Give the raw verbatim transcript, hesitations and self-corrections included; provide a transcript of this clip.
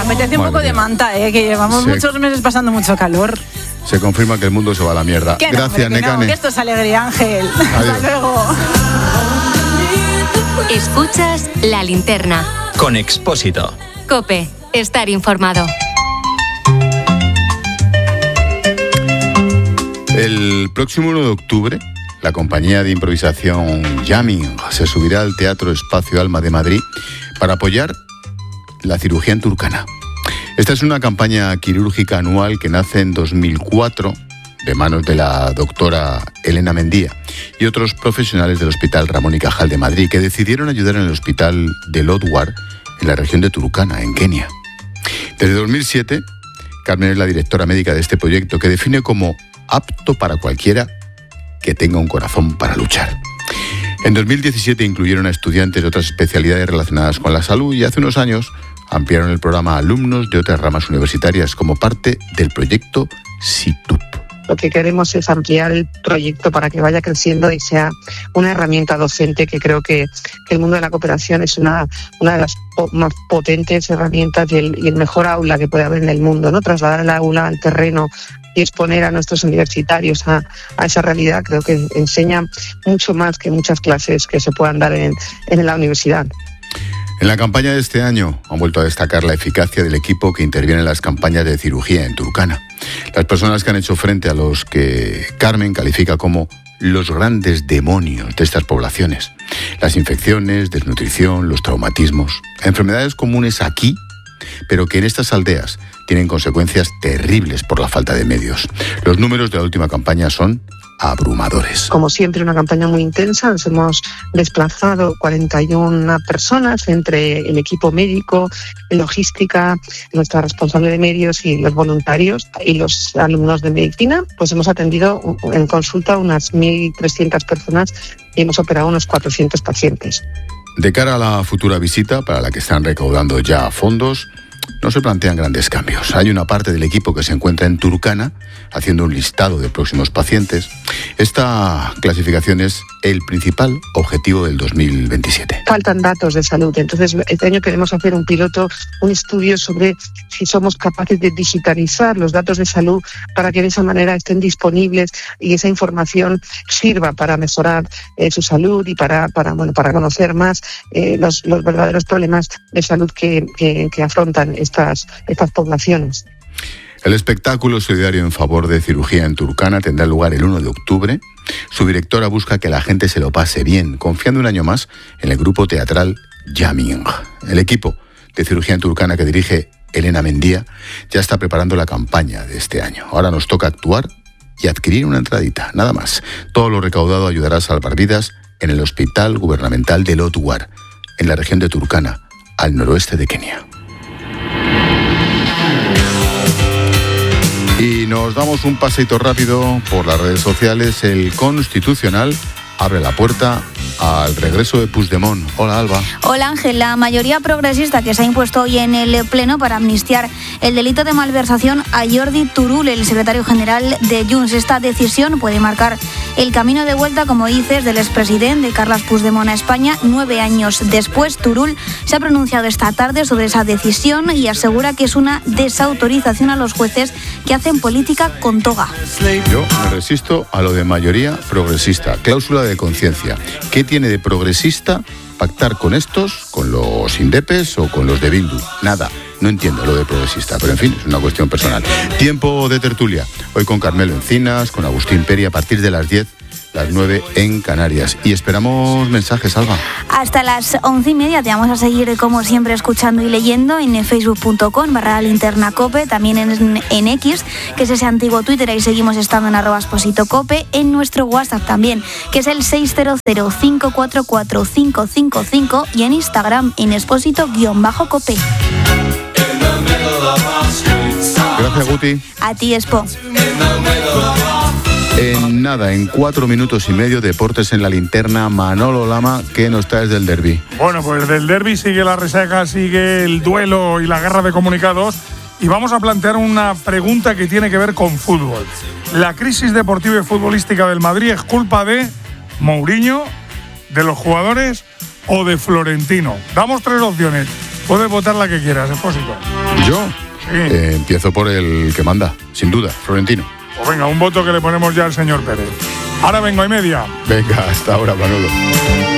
apetece un Madre poco mía. de manta, ¿eh? Que llevamos se, muchos meses pasando mucho calor. Se confirma que el mundo se va a la mierda. Que no, Gracias, hombre, que Nekane. No, que esto es alegría, Ángel. Adiós. Hasta luego. Escuchas La Linterna. Con Expósito. COPE. Estar informado. El próximo uno de octubre, la compañía de improvisación Jamming se subirá al Teatro Espacio Alma de Madrid para apoyar la cirugía en Turkana. Esta es una campaña quirúrgica anual que nace en dos mil cuatro de manos de la doctora Elena Mendía y otros profesionales del Hospital Ramón y Cajal de Madrid, que decidieron ayudar en el hospital de Lodwar, en la región de Turkana, en Kenia. Desde dos mil siete, Carmen es la directora médica de este proyecto, que define como apto para cualquiera que tenga un corazón para luchar. En dos mil diecisiete incluyeron a estudiantes de otras especialidades relacionadas con la salud y hace unos años ampliaron el programa a alumnos de otras ramas universitarias como parte del proyecto SITUP. Lo que queremos es ampliar el proyecto para que vaya creciendo y sea una herramienta docente, que creo que, que el mundo de la cooperación es una, una de las po- más potentes herramientas y el, y el mejor aula que puede haber en el mundo, ¿no? Trasladar el aula al terreno y exponer a nuestros universitarios a, a esa realidad, creo que enseña mucho más que muchas clases que se puedan dar en, en la universidad. En la campaña de este año han vuelto a destacar la eficacia del equipo que interviene en las campañas de cirugía en Turkana. Las personas que han hecho frente a los que Carmen califica como los grandes demonios de estas poblaciones. Las infecciones, desnutrición, los traumatismos, enfermedades comunes aquí, pero que en estas aldeas tienen consecuencias terribles por la falta de medios. Los números de la última campaña son abrumadores. Como siempre, una campaña muy intensa. Nos hemos desplazado cuarenta y una personas entre el equipo médico, logística, nuestra responsable de medios y los voluntarios y los alumnos de medicina. Pues hemos atendido en consulta unas mil trescientas personas y hemos operado unos cuatrocientos pacientes. De cara a la futura visita, para la que están recaudando ya fondos, no se plantean grandes cambios. Hay una parte del equipo que se encuentra en Turkana haciendo un listado de próximos pacientes. Esta clasificación es el principal objetivo del dos mil veintisiete. Faltan datos de salud. Entonces, este año queremos hacer un piloto, un estudio sobre si somos capaces de digitalizar los datos de salud para que de esa manera estén disponibles y esa información sirva para mejorar eh, su salud y para, para, bueno, para conocer más eh, los, los verdaderos problemas de salud que, que, que afrontan estas, estas poblaciones. El espectáculo solidario en favor de cirugía en Turkana tendrá lugar el uno de octubre. Su directora busca que la gente se lo pase bien, confiando un año más en el grupo teatral Jamming. El equipo de cirugía en Turkana que dirige Elena Mendía ya está preparando la campaña de este año. Ahora nos toca actuar y adquirir una entradita, nada más. Todo lo recaudado ayudará a salvar vidas en el Hospital Gubernamental de Lodwar, en la región de Turkana, al noroeste de Kenia. Y nos damos un paseito rápido por las redes sociales. El Constitucional abre la puerta al regreso de Puigdemont. Hola, Alba. Hola, Ángel. La mayoría progresista que se ha impuesto hoy en el Pleno para amnistiar el delito de malversación a Jordi Turull, el secretario general de Junts. Esta decisión puede marcar el camino de vuelta, como dices, del expresidente Carles Puigdemont a España. Nueve años después, Turull se ha pronunciado esta tarde sobre esa decisión y asegura que es una desautorización a los jueces que hacen política con toga. Yo me resisto a lo de mayoría progresista. Cláusula de conciencia. ¿Qué tiene de progresista pactar con estos, con los indepes o con los de Bildu? Nada. No entiendo lo de progresista, pero en fin, es una cuestión personal. Tiempo de tertulia. Hoy con Carmelo Encinas, con Agustín Peri, a partir de las diez, las nueve en Canarias. Y esperamos mensajes, Alba. Hasta las once y media te vamos a seguir, como siempre, escuchando y leyendo en facebook punto com barra linterna cope, también en, en X, que es ese antiguo Twitter, ahí seguimos estando en arroba Expósito Cope, en nuestro WhatsApp también, que es el seis cero cero, cinco cuatro cuatro, cinco cinco cinco, y en Instagram en Expósito-Cope. Gracias, Guti. A ti, Expo. En nada, en cuatro minutos y medio, deportes en la linterna. Manolo Lama, ¿qué nos traes del derbi? Bueno, pues del derbi sigue la resaca, sigue el duelo y la guerra de comunicados. Y vamos a plantear una pregunta que tiene que ver con fútbol. ¿La crisis deportiva y futbolística del Madrid es culpa de Mourinho, de los jugadores o de Florentino? Damos tres opciones. Puedes votar la que quieras, Expósito. ¿Yo? Sí. Eh, empiezo por el que manda, sin duda, Florentino. Pues venga, un voto que le ponemos ya al señor Pérez. Ahora vengo y media. Venga, hasta ahora, Manolo.